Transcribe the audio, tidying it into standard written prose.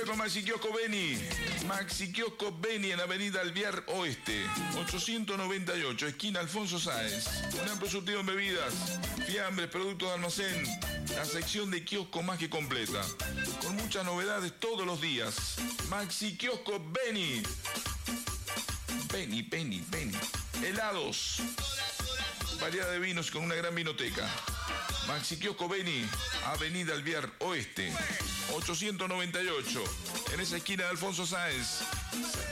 Siempre con Maxi Kiosco Beni. Maxi Kiosco Beni en Avenida Alvear Oeste, 898, esquina Alfonso Sáenz. Un amplio surtido en bebidas, fiambres, productos de almacén. La sección de kiosco más que completa. Con muchas novedades todos los días. Maxi Kiosco Beni. Beni. Helados. Variedad de vinos con una gran vinoteca. Maxi Kiosco Beni, Avenida Alvear Oeste, 898, en esa esquina de Alfonso Sáenz.